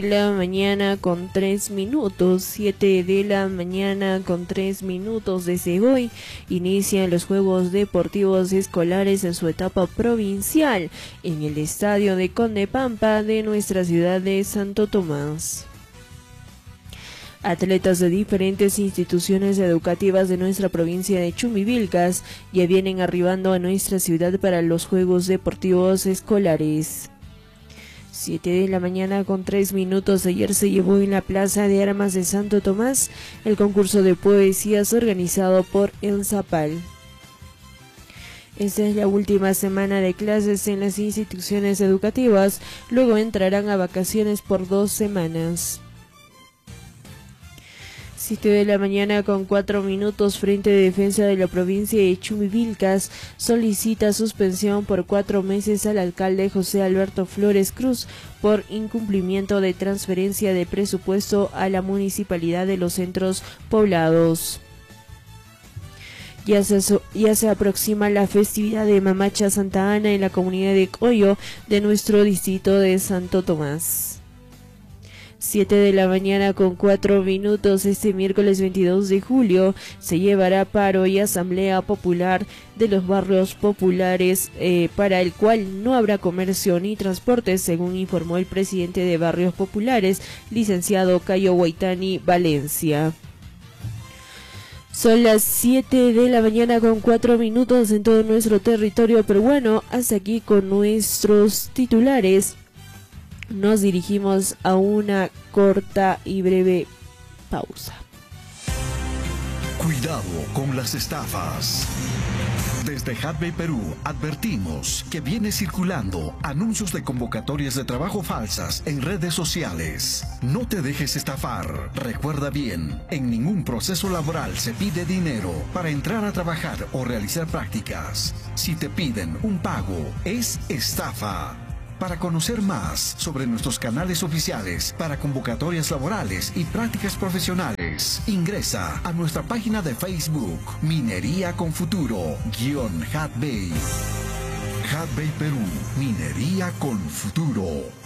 La mañana con 3 minutos, 7 de la mañana con 3 minutos. Desde hoy inician los Juegos Deportivos Escolares en su etapa provincial en el estadio de Condepampa de nuestra ciudad de Santo Tomás. Atletas de diferentes instituciones educativas de nuestra provincia de Chumbivilcas ya vienen arribando a nuestra ciudad para los Juegos Deportivos Escolares. 7 de la mañana con 3 minutos. Ayer se llevó en la Plaza de Armas de Santo Tomás el concurso de poesías organizado por el Zapal. Esta es la última semana de clases en las instituciones educativas, luego entrarán a vacaciones por 2 semanas. 7 de la mañana con 4 minutos. Frente de Defensa de la provincia de Chumbivilcas solicita suspensión por 4 meses al alcalde José Alberto Flores Cruz por incumplimiento de transferencia de presupuesto a la municipalidad de los centros poblados. Ya se aproxima la festividad de Mamacha Santa Ana en la comunidad de Coyo de nuestro distrito de Santo Tomás. 7 de la mañana con 4 minutos. Este miércoles 22 de julio se llevará paro y asamblea popular de los barrios populares, para el cual no habrá comercio ni transporte, según informó el presidente de Barrios Populares, licenciado Cayo Guaitani Valencia. Son las 7 de la mañana con 4 minutos en todo nuestro territorio peruano. Hasta aquí con nuestros titulares. Nos dirigimos a una corta y breve pausa. Cuidado con las estafas. Desde Hatbay Perú advertimos que viene circulando anuncios de convocatorias de trabajo falsas en redes sociales. No te dejes estafar. Recuerda bien, en ningún proceso laboral se pide dinero para entrar a trabajar o realizar prácticas. Si te piden un pago, es estafa. Para conocer más sobre nuestros canales oficiales para convocatorias laborales y prácticas profesionales, ingresa a nuestra página de Facebook, Minería con Futuro, _Hatbay. Hatbay Perú, Minería con Futuro.